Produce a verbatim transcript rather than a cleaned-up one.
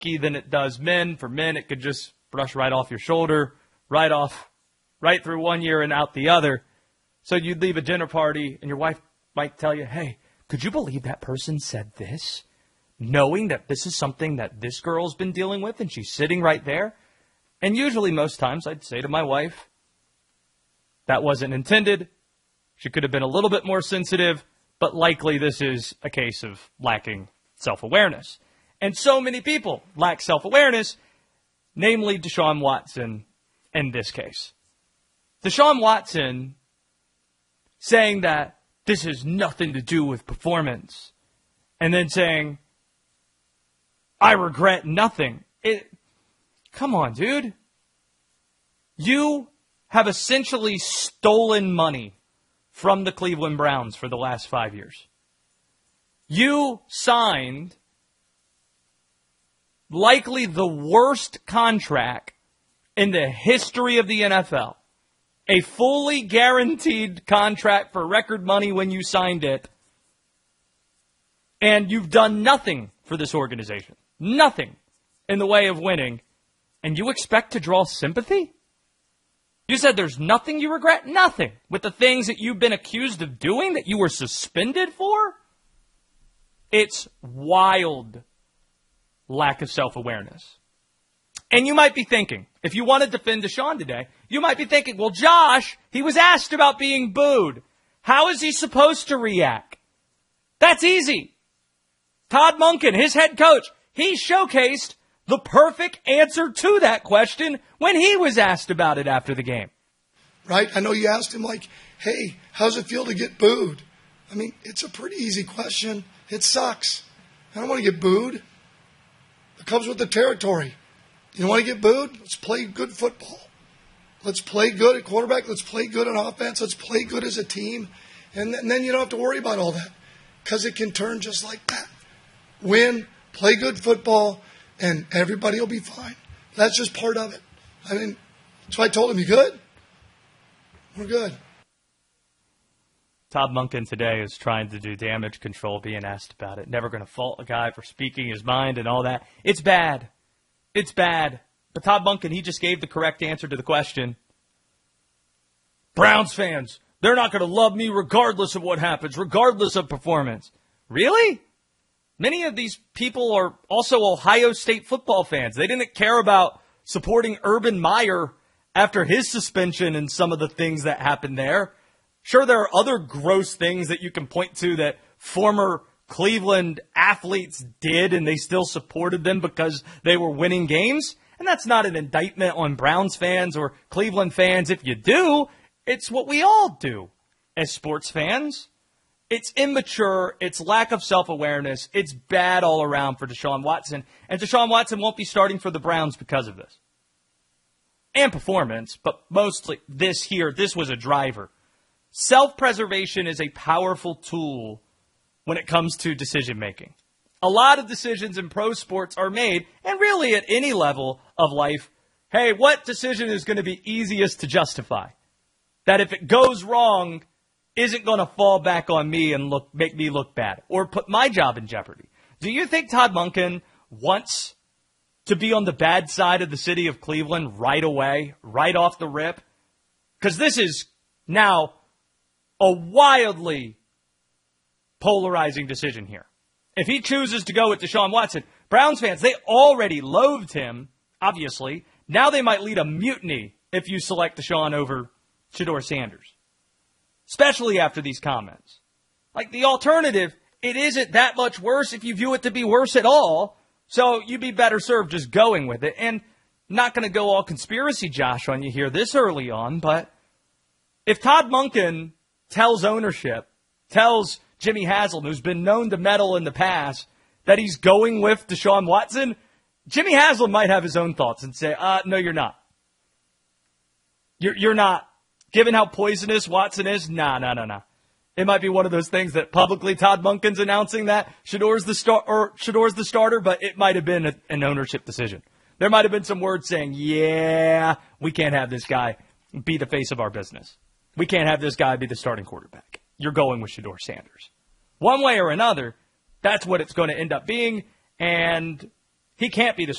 than it does men. For men, it could just brush right off your shoulder, right off, right through one ear and out the other. So you'd leave a dinner party, and your wife might tell you, hey, could you believe that person said this? Knowing that this is something that this girl's been dealing with, and she's sitting right there. And usually, most times, I'd say to my wife, that wasn't intended. She could have been a little bit more sensitive, but likely this is a case of lacking self-awareness. And so many people lack self-awareness, namely Deshaun Watson in this case. Deshaun Watson saying that this has nothing to do with performance, and then saying, I regret nothing. It, come on, dude. You have essentially stolen money from the Cleveland Browns for the last five years. You signed likely the worst contract in the history of the N F L. A fully guaranteed contract for record money when you signed it. And you've done nothing for this organization. Nothing in the way of winning. And you expect to draw sympathy? You said there's nothing you regret? Nothing. With the things that you've been accused of doing that you were suspended for? It's wild lack of self-awareness. And you might be thinking, if you want to defend Deshaun today, you might be thinking, well, Josh, he was asked about being booed. How is he supposed to react? That's easy. Todd Monken, his head coach, he showcased the perfect answer to that question when he was asked about it after the game. Right? I know you asked him like, hey, how's it feel to get booed? I mean, it's a pretty easy question. It sucks. I don't want to get booed. It comes with the territory. You don't want to get booed? Let's play good football. Let's play good at quarterback. Let's play good on offense. Let's play good as a team. And, th- and then you don't have to worry about all that because it can turn just like that. Win, play good football, and everybody will be fine. That's just part of it. I mean, so I told him, you good? We're good. Todd Monken today is trying to do damage control, being asked about it. Never going to fault a guy for speaking his mind and all that. It's bad. It's bad. But Todd Monken, he just gave the correct answer to the question. Browns fans, they're not going to love me regardless of what happens, regardless of performance. Really? Many of these people are also Ohio State football fans. They didn't care about supporting Urban Meyer after his suspension and some of the things that happened there. Sure, there are other gross things that you can point to that former Cleveland athletes did, and they still supported them because they were winning games. And that's not an indictment on Browns fans or Cleveland fans. If you do, it's what we all do as sports fans. It's immature. It's lack of self-awareness. It's bad all around for Deshaun Watson. And Deshaun Watson won't be starting for the Browns because of this. And performance, but mostly this here, this was a driver. Self-preservation is a powerful tool when it comes to decision-making. A lot of decisions in pro sports are made, and really at any level of life, hey, what decision is going to be easiest to justify? That if it goes wrong, isn't going to fall back on me and look make me look bad or put my job in jeopardy. Do you think Todd Monken wants to be on the bad side of the city of Cleveland right away, right off the rip? Because this is now a wildly polarizing decision here. If he chooses to go with Deshaun Watson, Browns fans, they already loathed him, obviously. Now they might lead a mutiny if you select Deshaun over Shedeur Sanders, especially after these comments. Like the alternative, it isn't that much worse if you view it to be worse at all, so you'd be better served just going with it. And not going to go all conspiracy Josh on you here this early on, but if Todd Monken tells ownership, tells Jimmy Haslam, who's been known to meddle in the past, that he's going with Deshaun Watson, Jimmy Haslam might have his own thoughts and say, uh, no, you're not. You're, you're not. Given how poisonous Watson is, nah, nah, nah, nah. It might be one of those things that publicly Todd Monken's announcing that Shedeur's the star or Shedeur's the starter, but it might have been a, an ownership decision. There might have been some words saying, yeah, we can't have this guy be the face of our business. We can't have this guy be the starting quarterback. You're going with Shedeur Sanders. One way or another, that's what it's going to end up being. And He can't be the